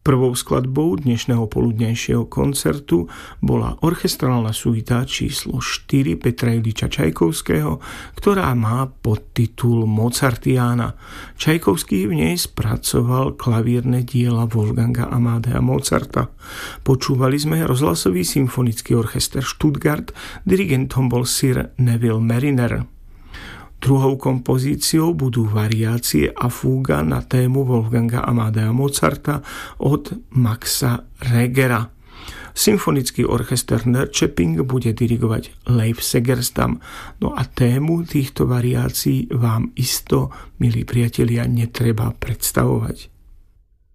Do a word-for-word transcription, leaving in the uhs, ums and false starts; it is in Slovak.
Prvou skladbou dnešného poludnejšieho koncertu bola orchestrálna suita číslo štyri Petra Iljiča Čajkovského, ktorá má podtitul Mozartiana. Čajkovský v nej spracoval klavírne diela Wolfganga Amadea Mozarta. Počúvali sme rozhlasový symfonický orchester Stuttgart, dirigentom bol Sir Neville Mariner. Druhou kompozíciou budú variácie a fúga na tému Wolfganga Amadea Mozarta od Maxa Regera. Symfonický orchester Norrköping bude dirigovať Leif Segerstam. No a tému týchto variácií vám isto, milí priatelia, netreba predstavovať.